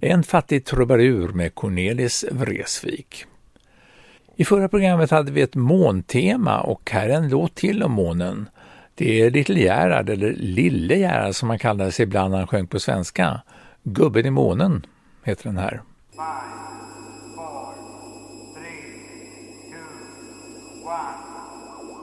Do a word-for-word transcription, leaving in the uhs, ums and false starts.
En fattig trubadur med Cornelis Vreeswijk. I förra programmet hade vi ett måntema och här är en låt till om månen. Det är Little Gerhard, eller Lille Gerhard som man kallade sig ibland när han sjöng på svenska. Gubben i månen heter den här. Five, four, three, two, one.